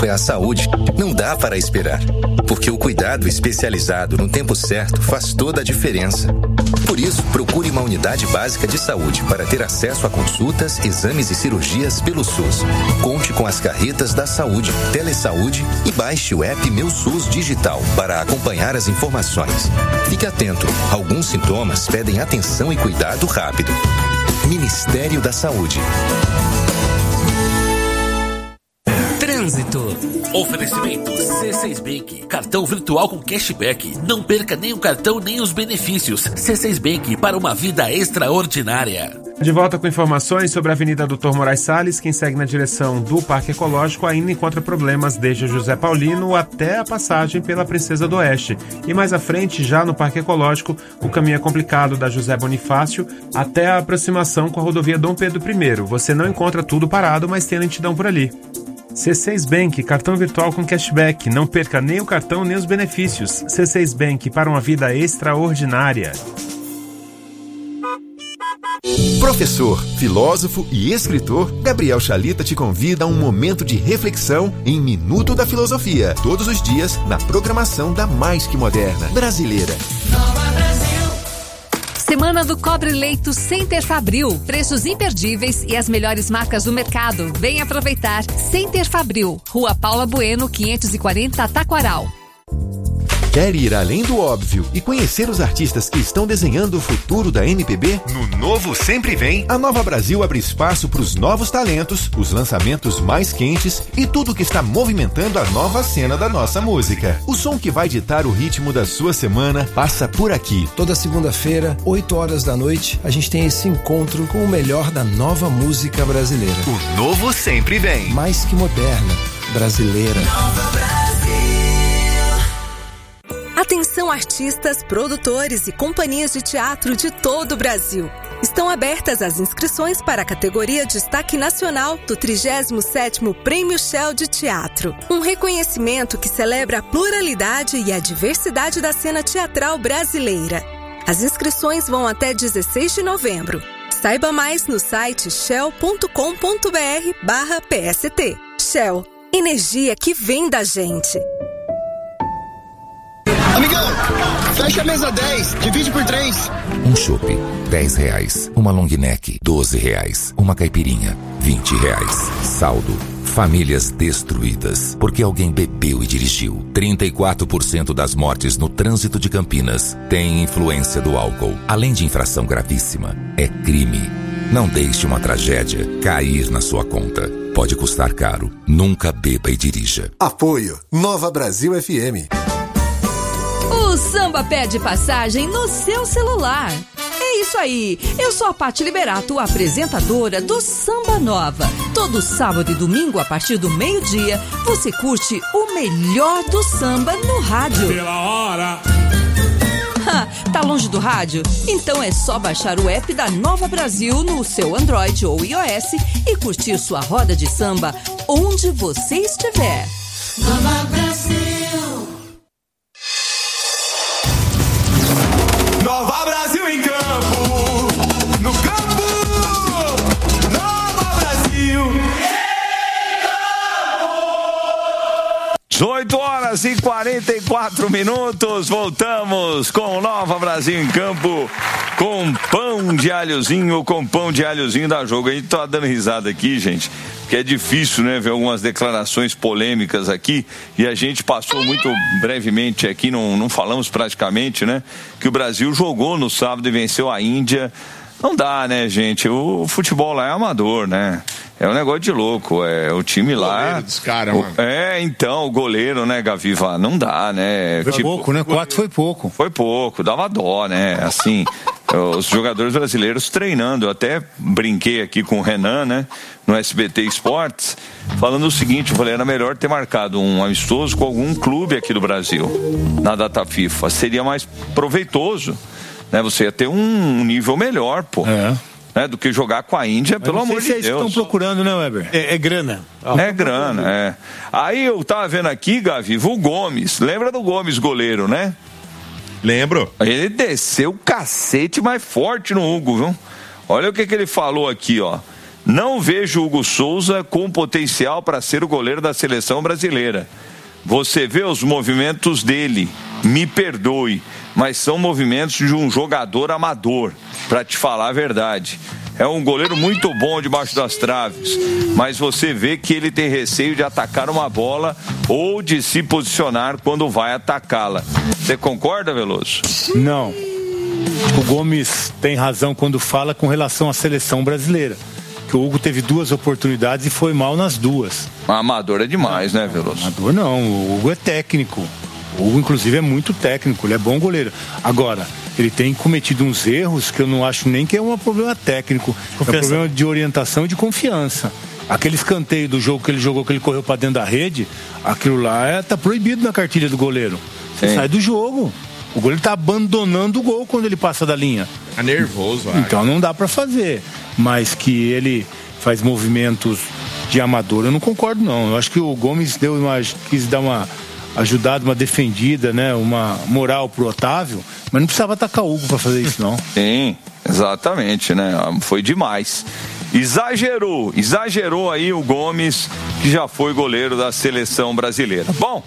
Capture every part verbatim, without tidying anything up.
É a saúde. Não dá para esperar, porque o cuidado especializado no tempo certo faz toda a diferença. Por isso, procure uma unidade básica de saúde para ter acesso a consultas, exames e cirurgias pelo SUS. Conte com as carretas da saúde, Telesaúde e baixe o app Meu SUS Digital para acompanhar as informações. Fique atento, alguns sintomas pedem atenção e cuidado rápido. Ministério da Saúde. Trânsito. Oferecimento C seis Bank. Cartão virtual com cashback. Não perca nem o cartão nem os benefícios. C seis Bank, para uma vida extraordinária. De volta com informações sobre a Avenida Doutor Moraes Salles. Quem segue na direção do Parque Ecológico ainda encontra problemas desde José Paulino até a passagem pela Princesa do Oeste. E mais à frente, já no Parque Ecológico, o caminho é complicado da José Bonifácio até a aproximação com a rodovia Dom Pedro I. Você não encontra tudo parado, mas tem lentidão por ali. C seis Bank, cartão virtual com cashback. Não perca nem o cartão nem os benefícios. C seis Bank, para uma vida extraordinária. Professor, filósofo e escritor, Gabriel Chalita te convida a um momento de reflexão em Minuto da Filosofia. Todos os dias, na programação da Mais Que Moderna Brasileira. Semana do Cobre Leito Center Fabril. Preços imperdíveis e as melhores marcas do mercado. Vem aproveitar. Center Fabril, Rua Paula Bueno, quinhentos e quarenta, Taquaral. Quer ir além do óbvio e conhecer os artistas que estão desenhando o futuro da M P B? No Novo Sempre Vem, a Nova Brasil abre espaço para os novos talentos, os lançamentos mais quentes e tudo que está movimentando a nova cena da nossa música. O som que vai ditar o ritmo da sua semana passa por aqui. Toda segunda-feira, oito horas da noite, a gente tem esse encontro com o melhor da nova música brasileira. O Novo Sempre Vem. Mais que moderna, brasileira. Nova Brasil. Atenção artistas, produtores e companhias de teatro de todo o Brasil. Estão abertas as inscrições para a categoria Destaque Nacional do trigésimo sétimo Prêmio Shell de Teatro. Um reconhecimento que celebra a pluralidade e a diversidade da cena teatral brasileira. As inscrições vão até dezesseis de novembro. Saiba mais no site shell ponto com ponto br barra P S T. Shell, energia que vem da gente. Amigão, fecha a mesa dez, divide por três. Um chopp, dez reais. Uma long neck, doze reais. Uma caipirinha, vinte reais. Saldo, famílias destruídas, porque alguém bebeu e dirigiu. trinta e quatro por cento das mortes no trânsito de Campinas têm influência do álcool. Além de infração gravíssima, é crime. Não deixe uma tragédia cair na sua conta. Pode custar caro. Nunca beba e dirija. Apoio Nova Brasil F M. O samba pede passagem no seu celular. É isso aí, eu sou a Pati Liberato, apresentadora do Samba Nova. Todo sábado e domingo, a partir do meio-dia, você curte o melhor do samba no rádio. Pela hora. Ha, tá longe do rádio? Então é só baixar o app da Nova Brasil no seu Android ou iOS e curtir sua roda de samba onde você estiver. Nova Brasil. Nova Brasil em campo, no campo, Nova Brasil em campo. dezoito horas e quarenta e quatro minutos, voltamos com Nova Brasil em campo, com pão de alhozinho, com pão de alhozinho da Jogo. A gente tá dando risada aqui, gente, que é difícil, né, ver algumas declarações polêmicas aqui, e a gente passou muito brevemente aqui, não, não falamos praticamente, né, que o Brasil jogou no sábado e venceu a Índia. Não dá, né, gente, o futebol lá é amador, né, é um negócio de louco, é o time lá... O goleiro dos caras, mano. É, então, o goleiro, né, Gaviva, não dá, né. Foi tipo, pouco, né, quatro foi pouco. Foi pouco, dava dó, né, assim... Os jogadores brasileiros treinando. Eu até brinquei aqui com o Renan, né, no S B T Esportes, falando o seguinte, eu falei, era melhor ter marcado um amistoso com algum clube aqui do Brasil na data FIFA, seria mais proveitoso, né, você ia ter um nível melhor, pô. É. Né, do que jogar com a Índia, mas pelo amor de Deus. Vocês estão procurando, né, Weber? É, é grana. É grana, é. Aí eu tava vendo aqui, Gaviva, o Gomes, lembra do Gomes goleiro, né? Lembro. Ele desceu o cacete mais forte no Hugo, viu? Olha o que que ele falou aqui, ó. Não vejo o Hugo Souza com potencial para ser o goleiro da seleção brasileira. Você vê os movimentos dele, me perdoe, mas são movimentos de um jogador amador, para te falar a verdade. É um goleiro muito bom debaixo das traves, mas você vê que ele tem receio de atacar uma bola ou de se posicionar quando vai atacá-la. Você concorda, Veloso? Não. O Gomes tem razão quando fala com relação à seleção brasileira. Que o Hugo teve duas oportunidades e foi mal nas duas. Amador é demais, né, Veloso? Amador não, o Hugo é técnico. O Hugo, inclusive, é muito técnico, ele é bom goleiro. Agora, ele tem cometido uns erros que eu não acho nem que é um problema técnico. Confiança. É um problema de orientação e de confiança. Aquele escanteio do jogo que ele jogou, que ele correu pra dentro da rede, aquilo lá é, tá proibido na cartilha do goleiro. Você Sim. sai do jogo. O goleiro tá abandonando o gol quando ele passa da linha. Tá nervoso, vai. Então não dá pra fazer. Mas que ele faz movimentos de amador, eu não concordo, não. Eu acho que o Gomes deu uma, quis dar uma ajudada, uma defendida, né? Uma moral pro Otávio, mas não precisava atacar o Hugo pra fazer isso, não. Sim, exatamente, né? Foi demais. Exagerou, exagerou aí o Gomes, que já foi goleiro da seleção brasileira. Bom,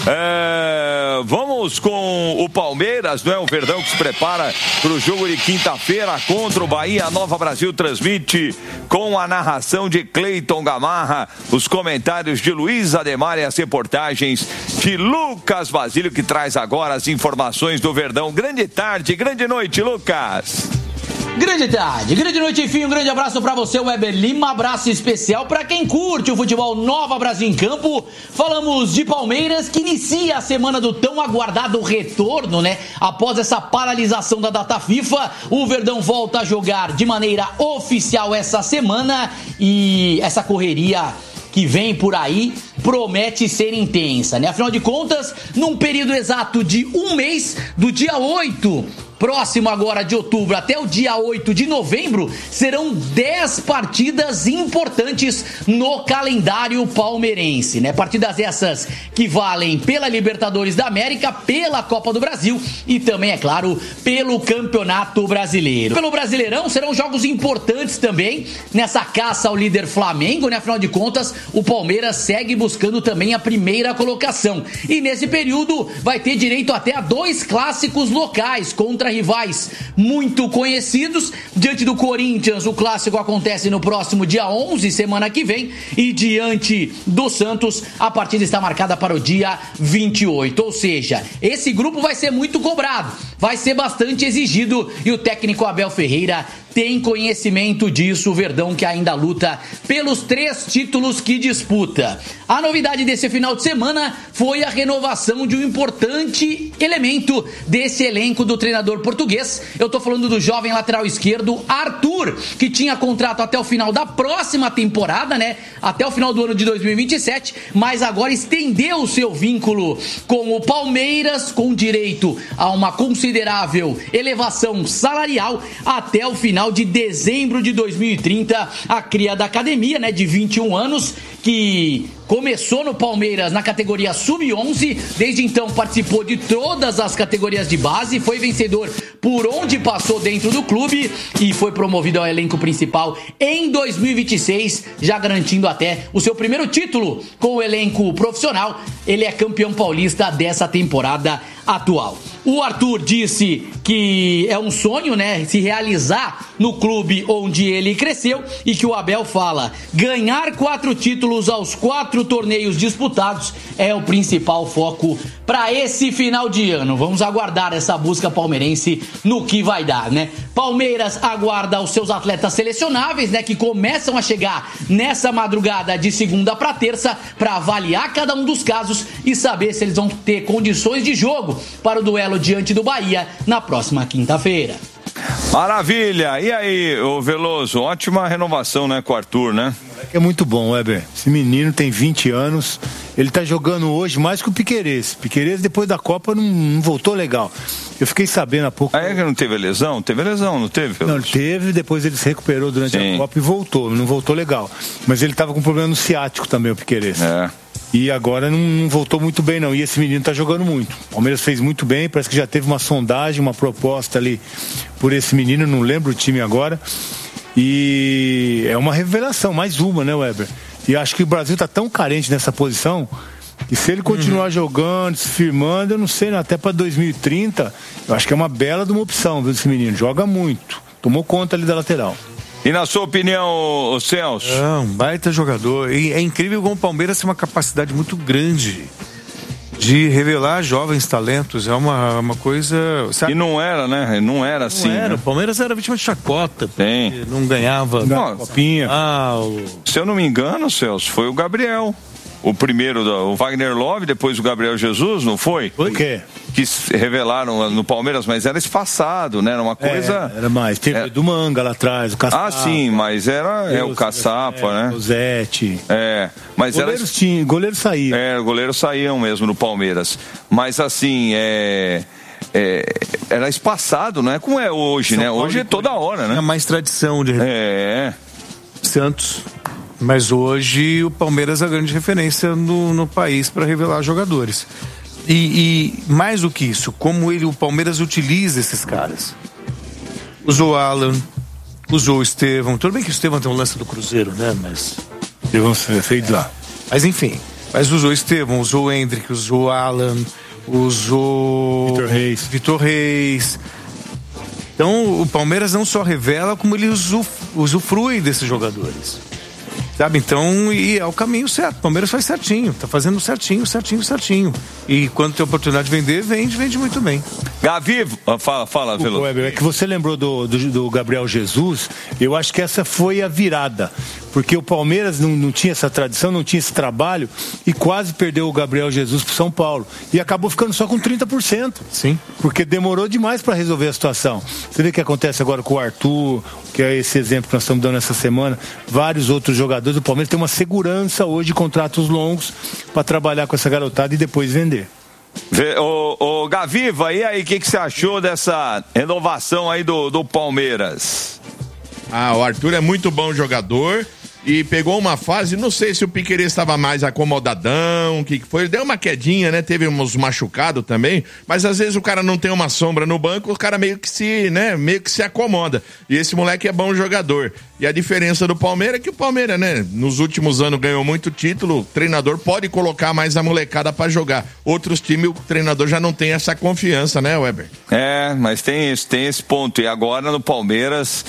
é, vamos com o Palmeiras, não é? O Verdão que se prepara para o jogo de quinta-feira contra o Bahia. A Nova Brasil transmite com a narração de Cleiton Gamarra, os comentários de Luiz Ademar e as reportagens de Lucas Basílio, que traz agora as informações do Verdão. Grande tarde, grande noite, Lucas. Grande tarde, grande noite, enfim, um grande abraço pra você, Weber Lima, abraço especial pra quem curte o futebol Nova Brasil em Campo. Falamos de Palmeiras, que inicia a semana do tão aguardado retorno, né? Após essa paralisação da data FIFA, o Verdão volta a jogar de maneira oficial essa semana e essa correria que vem por aí promete ser intensa, né? Afinal de contas, num período exato de um mês, do dia oito próximo agora de outubro até o dia oito de novembro, serão dez partidas importantes no calendário palmeirense, né? Partidas essas que valem pela Libertadores da América, pela Copa do Brasil e também, é claro, pelo Campeonato Brasileiro. Pelo Brasileirão serão jogos importantes também nessa caça ao líder Flamengo, né? Afinal de contas, o Palmeiras segue buscando também a primeira colocação. E nesse período vai ter direito até a dois clássicos locais contra rivais muito conhecidos. Diante do Corinthians, o clássico acontece no próximo dia onze, semana que vem, e diante do Santos, a partida está marcada para o dia vinte e oito, ou seja, esse grupo vai ser muito cobrado, vai ser bastante exigido, e o técnico Abel Ferreira tem conhecimento disso. O Verdão que ainda luta pelos três títulos que disputa. A novidade desse final de semana foi a renovação de um importante elemento desse elenco do treinador português. Eu tô falando do jovem lateral esquerdo Arthur, que tinha contrato até o final da próxima temporada, né? Até o final do ano de dois mil e vinte e sete, mas agora estendeu o seu vínculo com o Palmeiras, com direito a uma considerável elevação salarial até o final de dezembro de dois mil e trinta. A cria da academia, né, de vinte e um anos, que começou no Palmeiras na categoria sub onze, desde então participou de todas as categorias de base, foi vencedor por onde passou dentro do clube e foi promovido ao elenco principal em dois mil e vinte e seis, já garantindo até o seu primeiro título com o elenco profissional. Ele é campeão paulista dessa temporada atual. O Arthur disse que é um sonho, né, se realizar no clube onde ele cresceu, e que o Abel fala: ganhar quatro títulos aos quatro torneios disputados é o principal foco para esse final de ano. Vamos aguardar essa busca palmeirense no que vai dar, né? Palmeiras aguarda os seus atletas selecionáveis, né, que começam a chegar nessa madrugada de segunda para terça, para avaliar cada um dos casos e saber se eles vão ter condições de jogo para o duelo diante do Bahia na próxima quinta-feira. Maravilha! E aí, ô Veloso, ótima renovação, né, com o Arthur, né? É muito bom, Weber. Esse menino tem vinte anos, ele tá jogando hoje mais que o Piquerez. Piquerez, depois da Copa, não, não voltou legal. Eu fiquei sabendo há pouco... Ah, é que não teve lesão? Teve lesão, não teve, Veloso? Não, ele teve, depois ele se recuperou durante Sim. a Copa e voltou, não voltou legal. Mas ele tava com problema no ciático também, o Piquerez. É. E agora não, não voltou muito bem, não. E esse menino tá jogando muito. O Palmeiras fez muito bem, parece que já teve uma sondagem, uma proposta ali por esse menino, não lembro o time agora. E é uma revelação, mais uma, né, Weber? E acho que o Brasil está tão carente nessa posição que se ele continuar uhum. jogando, se firmando, eu não sei, até para dois mil e trinta, eu acho que é uma bela de uma opção, viu, esse menino. Joga muito. Tomou conta ali da lateral. E na sua opinião, Celso? É um baita jogador. E é incrível como o Palmeiras tem uma capacidade muito grande de revelar jovens talentos. É uma, uma coisa... Sabe? E não era, né? Não era assim. Não era. Né? O Palmeiras era vítima de chacota. Tem. Não ganhava não, copinha. Ah, o... Se eu não me engano, Celso, foi o Gabriel. O primeiro, o Wagner Love, depois o Gabriel Jesus, não foi? O quê? Que revelaram no Palmeiras, mas era espaçado, né? Era uma coisa... É, era mais. Teve é... do Manga lá atrás, o Caçapa. Ah, sim, mas era é, o Caçapa, é, né? O Zete. É, mas goleiros era... tinham, goleiros saíam. É, goleiros saíam mesmo no Palmeiras. Mas assim, é... É, era espaçado, não é como é hoje, São né? Paulo hoje é toda hora, né? Tinha mais tradição de... É. Santos... Mas hoje o Palmeiras é a grande referência no, no país para revelar jogadores. E, e mais do que isso, como ele, o Palmeiras utiliza esses caras. Usou o Alan, usou o Estevão. Tudo bem que o Estevão tem um lance do Cruzeiro, né? Mas. Estevão feio de lá. Mas enfim. Mas usou o Estevão, usou o Hendrick, usou o Alan, usou. Vitor Reis. Vitor Reis. Então o Palmeiras não só revela, como ele usufrui desses jogadores. Sabe, então, e é o caminho certo. O Palmeiras faz certinho, tá fazendo certinho, certinho, certinho. E quando tem oportunidade de vender, vende, vende muito bem. Gavi, fala, fala, Velo. É que você lembrou do, do, do Gabriel Jesus, eu acho que essa foi a virada. Porque o Palmeiras não, não tinha essa tradição, não tinha esse trabalho e quase perdeu o Gabriel Jesus pro São Paulo. E acabou ficando só com trinta por cento. Sim. Porque demorou demais para resolver a situação. Você vê o que acontece agora com o Arthur, que é esse exemplo que nós estamos dando essa semana. Vários outros jogadores do Palmeiras têm uma segurança hoje de contratos longos para trabalhar com essa garotada e depois vender. Ô, ô Gaviva, e aí, o que, que você achou dessa renovação aí do, do Palmeiras? Ah, o Arthur é muito bom jogador e pegou uma fase, não sei se o Piquerez estava mais acomodadão, o que foi, ele deu uma quedinha, né, teve uns machucados também, mas às vezes o cara não tem uma sombra no banco, o cara meio que se, né, meio que se acomoda, e esse moleque é bom jogador, e a diferença do Palmeiras é que o Palmeiras, né, nos últimos anos ganhou muito título, o treinador pode colocar mais a molecada pra jogar, outros times o treinador já não tem essa confiança, né, Weber? É, mas tem, tem esse ponto, e agora no Palmeiras...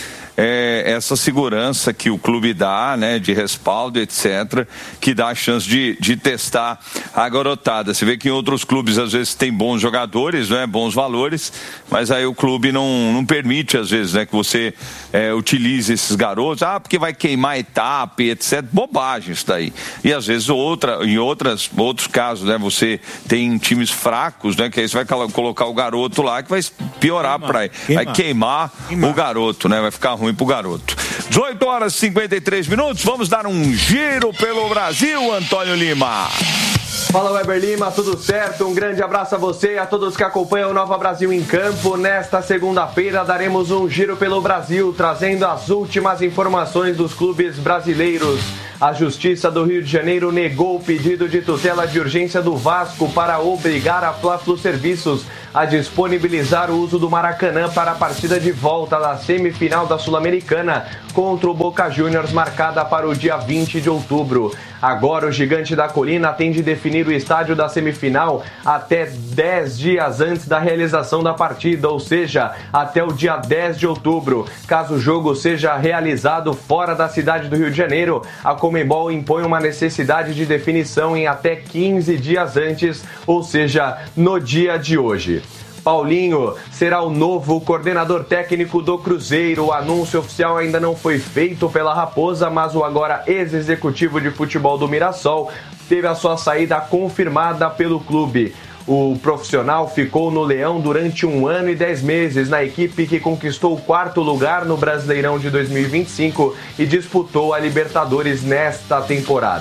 É essa segurança que o clube dá, né, de respaldo, etcétera, que dá a chance de, de testar a garotada. Você vê que em outros clubes, às vezes, tem bons jogadores, né, bons valores, mas aí o clube não, não permite, às vezes, né, que você é, utilize esses garotos, ah, porque vai queimar etapa, etcétera. Bobagem isso daí. E, às vezes, outra, em outras, outros casos, né, você tem times fracos, né, que aí você vai colocar o garoto lá, que vai piorar para aí. Vai queimar, queimar o garoto, né, vai ficar ruim pro garoto. dezoito horas e cinquenta e três minutos, vamos dar um giro pelo Brasil, Antônio Lima. Fala, Weber Lima, tudo certo? Um grande abraço a você e a todos que acompanham o Nova Brasil em Campo. Nesta segunda-feira daremos um giro pelo Brasil, trazendo as últimas informações dos clubes brasileiros. A Justiça do Rio de Janeiro negou o pedido de tutela de urgência do Vasco para obrigar a Fla-Flu Serviços a disponibilizar o uso do Maracanã para a partida de volta da semifinal da Sul-Americana contra o Boca Juniors, marcada para o dia vinte de outubro. Agora o Gigante da Colina tem de definir o estádio da semifinal até dez dias antes da realização da partida, ou seja, até o dia dez de outubro. Caso o jogo seja realizado fora da cidade do Rio de Janeiro, a Conmebol impõe uma necessidade de definição em até quinze dias antes, ou seja, no dia de hoje. Paulinho será o novo coordenador técnico do Cruzeiro. O anúncio oficial ainda não foi feito pela Raposa, mas o agora ex-executivo de futebol do Mirassol teve a sua saída confirmada pelo clube. O profissional ficou no Leão durante um ano e dez meses na equipe que conquistou o quarto lugar no Brasileirão de dois mil e vinte e cinco e disputou a Libertadores nesta temporada.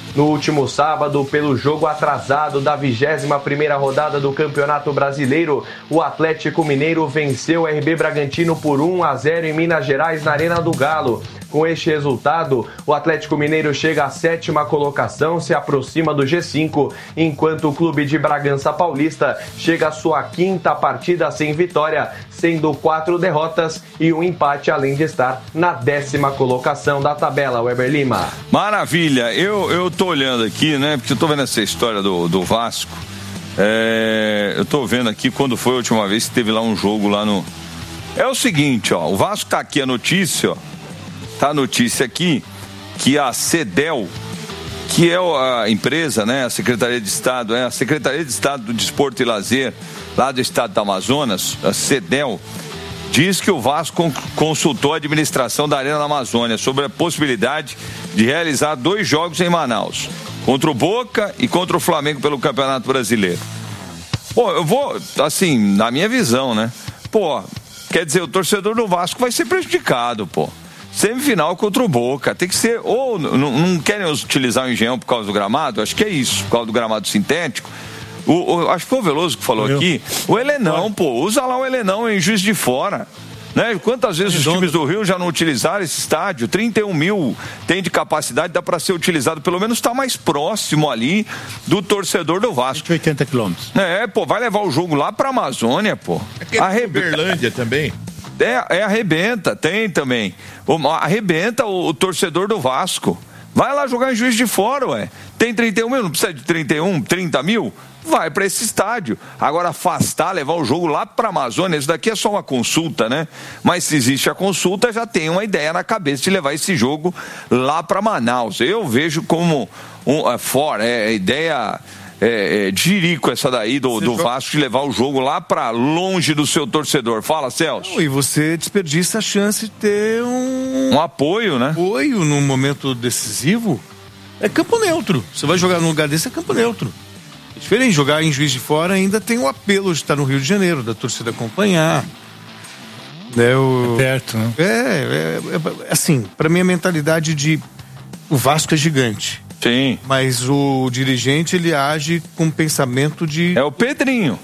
No último sábado, pelo jogo atrasado da vigésima primeira rodada do Campeonato Brasileiro, o Atlético Mineiro venceu o R B Bragantino por um a zero em Minas Gerais, na Arena do Galo. Com este resultado, o Atlético Mineiro chega à sétima colocação, se aproxima do G cinco, enquanto o clube de Bragança Paulista chega à sua quinta partida sem vitória, sendo quatro derrotas e um empate, além de estar na décima colocação da tabela. Weber Lima. Maravilha, eu, eu tô olhando aqui, né, porque eu tô vendo essa história do, do Vasco, é, eu tô vendo aqui quando foi a última vez que teve lá um jogo lá no... É o seguinte, ó, o Vasco tá aqui a notícia, ó, tá a notícia aqui que a CEDEL, que é a empresa, né, a Secretaria de Estado, é a Secretaria de Estado do Desporto e Lazer, lá do Estado do Amazonas, a CEDEL, diz que o Vasco consultou a administração da Arena da Amazônia sobre a possibilidade de realizar dois jogos em Manaus, contra o Boca e contra o Flamengo pelo Campeonato Brasileiro. Pô, eu vou, assim, na minha visão, né, pô, quer dizer, o torcedor do Vasco vai ser prejudicado, pô. Semifinal contra o Boca, tem que ser, ou não, não querem utilizar o Engenhão por causa do gramado, acho que é isso, por causa do gramado sintético. O, o, acho que foi o Veloso que falou eu. aqui, o Helenão, pô, usa lá o Helenão em Juiz de Fora, né? Quantas vezes os times do Rio já não utilizaram esse estádio? trinta e um mil tem de capacidade, dá para ser utilizado, pelo menos está mais próximo ali do torcedor do Vasco. cento e oitenta quilômetros. É, pô, vai levar o jogo lá pra Amazônia, pô. Aquele Arrebe... Uberlândia também. É, é arrebenta, tem também. Arrebenta o, o torcedor do Vasco. Vai lá jogar em Juiz de Fora, ué. Tem trinta e um mil, não precisa de trinta e um, trinta mil? Vai para esse estádio. Agora, afastar, levar o jogo lá para a Amazônia, isso daqui é só uma consulta, né? Mas se existe a consulta, já tem uma ideia na cabeça de levar esse jogo lá para Manaus. Eu vejo como um, é, fora, é ideia... É, é, de jirico essa daí do, do Vasco de levar o jogo lá pra longe do seu torcedor. Fala, Celso. Não, e você desperdiça a chance de ter um... Um apoio, né? Apoio num momento decisivo. É campo neutro. Você vai jogar num lugar desse, é campo neutro. É diferente, jogar em Juiz de Fora ainda tem o apelo de estar no Rio de Janeiro, da torcida acompanhar. É, o... é perto, né? É, é, é assim, pra mim a mentalidade de o Vasco é gigante. Sim. Mas o dirigente, ele age com pensamento de... É o Pedrinho.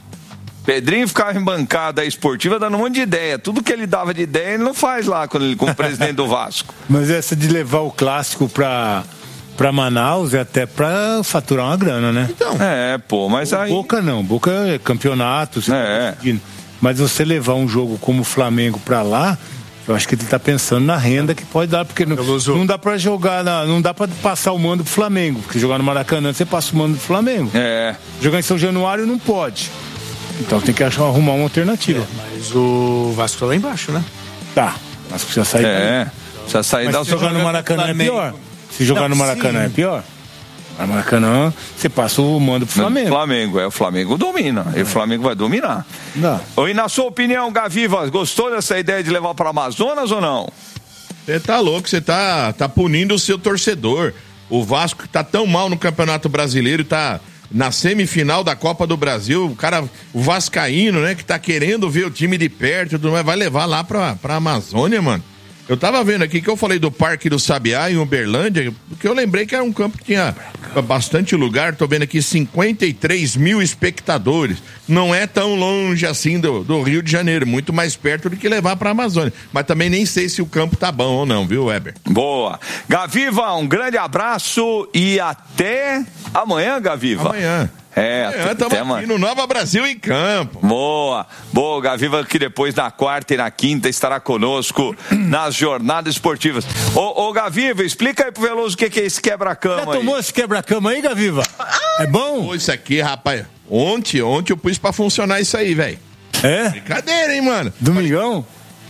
Pedrinho ficava em bancada esportiva dando um monte de ideia. Tudo que ele dava de ideia, ele não faz lá quando ele, como presidente do Vasco. Mas essa de levar o clássico pra, pra Manaus é até pra faturar uma grana, né? Então. É, pô, mas aí... Boca não, Boca é campeonato. Você é. Tá mas você levar um jogo como o Flamengo pra lá... Eu acho que ele tá pensando na renda que pode dar, porque não, não dá pra jogar, na, não dá pra passar o mando pro Flamengo, porque jogar no Maracanã você passa o mando pro Flamengo. É. Jogar em São Januário não pode. Então tem que achar, arrumar uma alternativa. É, mas o Vasco tá lá embaixo, né? Tá. O Vasco precisa sair. É. Precisa sair mas da se jogar no Maracanã é pior. Se jogar não, no Maracanã sim. é pior. No Maracanã, você passa o mando pro Flamengo. Flamengo, é, o Flamengo domina. É. E o Flamengo vai dominar. Não. E na sua opinião, Gaviva, gostou dessa ideia de levar para Amazonas ou não? Você tá louco, você tá, tá punindo o seu torcedor. O Vasco tá tão mal no Campeonato Brasileiro, tá na semifinal da Copa do Brasil. O cara, o vascaíno, né, que tá querendo ver o time de perto, vai levar lá pra, pra Amazônia, mano. Eu tava vendo aqui que eu falei do Parque do Sabiá em Uberlândia, porque eu lembrei que era um campo que tinha bastante lugar. Tô vendo aqui cinquenta e três mil espectadores. Não é tão longe assim do, do Rio de Janeiro, muito mais perto do que levar pra Amazônia. Mas também nem sei se o campo tá bom ou não, viu, Weber? Boa. Gaviva, um grande abraço e até amanhã, Gaviva. Amanhã. É, até, até aqui no Nova Brasil em Campo. Boa, boa, Gaviva, que depois na quarta e na quinta estará conosco nas jornadas esportivas. Ô, ô Gaviva, explica aí pro Veloso o que, que é esse quebra-cama. Já tomou aí. esse quebra-cama aí, Gaviva? É bom? Pô, isso aqui, rapaz, ontem, ontem eu pus pra funcionar isso aí, velho. É? Brincadeira, hein, mano? Domingão?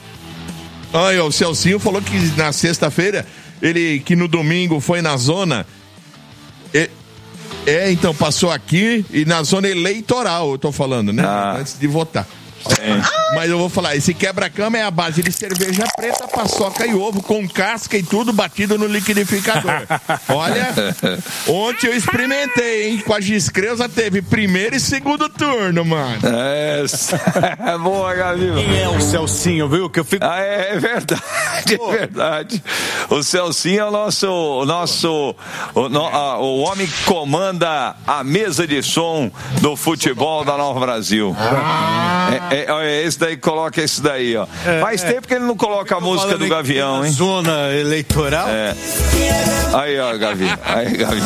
Olha, o Celcinho falou que na sexta-feira, ele, que no domingo foi na zona... E... É, então passou aqui e na zona eleitoral, eu tô falando, né? Ah. Antes de votar. É. Mas eu vou falar, esse quebra-cama é a base de cerveja preta, paçoca e ovo, com casca e tudo batido no liquidificador. Olha, ontem eu experimentei, hein? Com a Giscreusa teve primeiro e segundo turno, mano. É, boa, Gabi. Quem é o Celcinho, viu? Que eu fico... Ah, é, é verdade, é verdade. O Celcinho é o nosso, o nosso, o, no, a, o homem que comanda a mesa de som do futebol da Nova Brasil. Ah. É, é, é, esse daí, coloca esse daí, ó. É, Faz é. tempo que ele não coloca a música do Gavião, hein? Zona eleitoral? É. Aí, ó, Gavi. Aí, Gavi.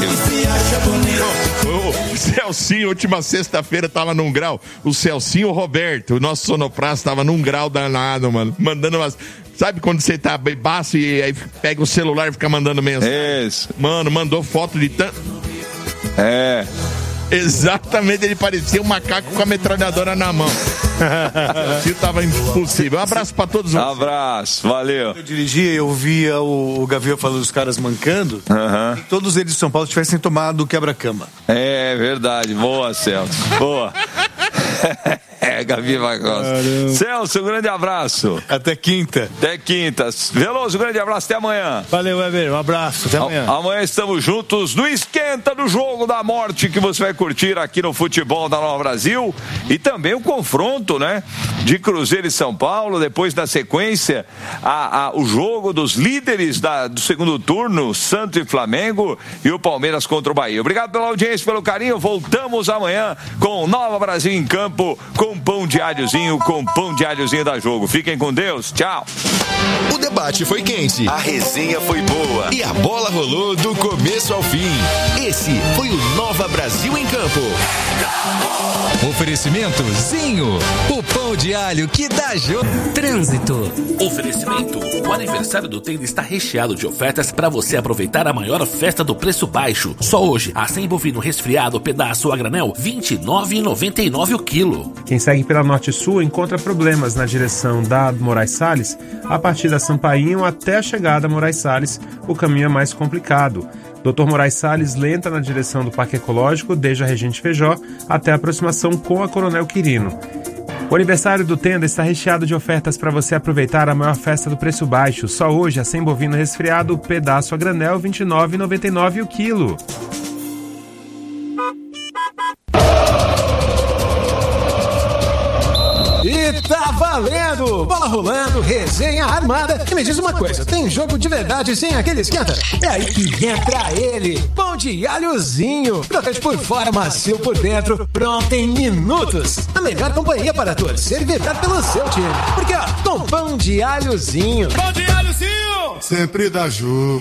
O Celcinho, última sexta-feira, tava num grau. O Celcinho Roberto, o nosso sonopraço, tava num grau danado, mano. Mandando umas... Sabe quando você tá bebaço e aí pega o celular e fica mandando mensagem? Isso. Mano, mandou foto de tanto... É... Exatamente, ele parecia um macaco com a metralhadora na mão. Isso tava impossível. Um abraço pra todos vocês. Abraço, valeu. Quando eu dirigia, eu via o, o Gavião falando dos caras mancando. Uhum. E todos eles de São Paulo tivessem tomado quebra-cama. É verdade, boa, Celso. Boa. É, Gavi Magosta. Celso, um grande abraço. Até quinta. Até quinta. Veloso, um grande abraço, até amanhã. Valeu, Weber, um abraço, até amanhã. A, amanhã estamos juntos no Esquenta do Jogo da Morte, que você vai curtir aqui no Futebol da Nova Brasil. E também o confronto, né, de Cruzeiro e São Paulo. Depois da sequência, a, a, o jogo dos líderes da, do segundo turno, Santos e Flamengo, e o Palmeiras contra o Bahia. Obrigado pela audiência, pelo carinho. Voltamos amanhã com Nova Brasil em Campo, com pão de alhozinho, com pão de alhozinho da Jogo. Fiquem com Deus, tchau. O debate foi quente, a resenha foi boa e a bola rolou do começo ao fim. Esse foi o Nova Brasil em Campo. Oferecimento Zinho, o pão de alho que dá jogo. Trânsito. Oferecimento. O aniversário do Tenda está recheado de ofertas para você aproveitar a maior festa do preço baixo. Só hoje, acém bovino resfriado, pedaço a granel, vinte e nove reais e noventa e nove centavos o quilo. Quem segue pela Norte Sul encontra problemas na direção da Moraes Salles, a partir da Sampainho até a chegada a Moraes Salles, o caminho é mais complicado. doutor Moraes Salles lenta na direção do Parque Ecológico, desde a Regente Feijó até a aproximação com a Coronel Quirino. O aniversário do Tenda está recheado de ofertas para você aproveitar a maior festa do preço baixo. Só hoje, acém bovino resfriado, pedaço a granel, vinte e nove reais e noventa e nove centavos o quilo. E tá valendo! Bola rolando, resenha armada. E me diz uma coisa, tem jogo de verdade sem aquele esquenta? É aí que entra ele, pão de alhozinho. Crocante por fora, macio por dentro, pronto em minutos. A melhor companhia para torcer e vibrar pelo seu time. Porque ó, com pão de alhozinho. Pão de alhozinho! Sempre dá jogo.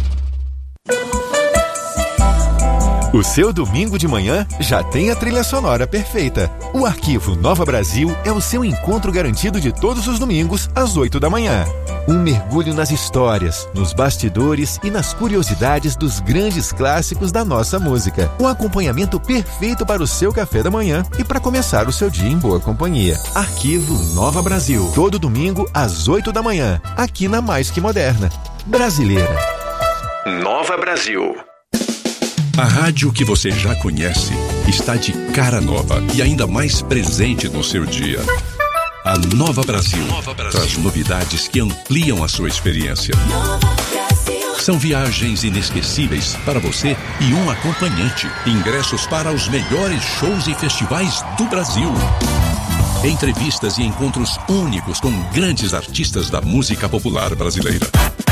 O seu domingo de manhã já tem a trilha sonora perfeita. O Arquivo Nova Brasil é o seu encontro garantido de todos os domingos, às oito da manhã. Um mergulho nas histórias, nos bastidores e nas curiosidades dos grandes clássicos da nossa música. Um acompanhamento perfeito para o seu café da manhã e para começar o seu dia em boa companhia. Arquivo Nova Brasil. Todo domingo, às oito da manhã, aqui na Mais Que Moderna. Brasileira. Nova Brasil. A rádio que você já conhece está de cara nova e ainda mais presente no seu dia. A Nova Brasil, Nova Brasil traz novidades que ampliam a sua experiência. São viagens inesquecíveis para você e um acompanhante. Ingressos para os melhores shows e festivais do Brasil. Entrevistas e encontros únicos com grandes artistas da música popular brasileira.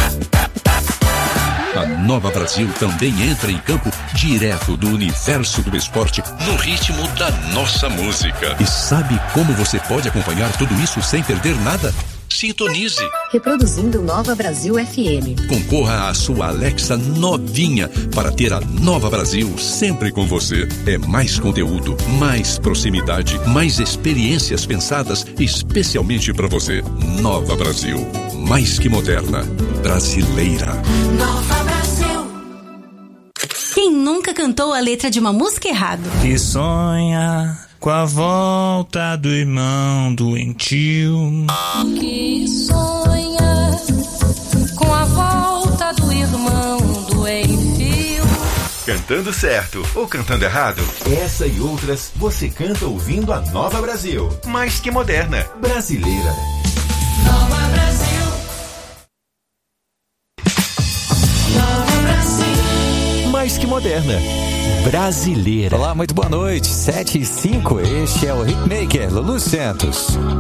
A Nova Brasil também entra em campo direto do universo do esporte no ritmo da nossa música. E sabe como você pode acompanhar tudo isso sem perder nada? Sintonize. Reproduzindo Nova Brasil F M. Concorra à sua Alexa novinha para ter a Nova Brasil sempre com você. É mais conteúdo, mais proximidade, mais experiências pensadas especialmente para você. Nova Brasil. Mais que moderna. Brasileira. Nova Brasil. Quem nunca cantou a letra de uma música errado? E sonha com a volta do irmão doentio. Que sonha com a volta do irmão doentio. Cantando certo ou cantando errado? Essa e outras você canta ouvindo a Nova Brasil. Mais que moderna, brasileira. Nova Brasil. Nova Brasil. Mais que moderna, brasileira. Olá, muito boa noite. sete e cinco, este é o Hitmaker, Lulu Santos.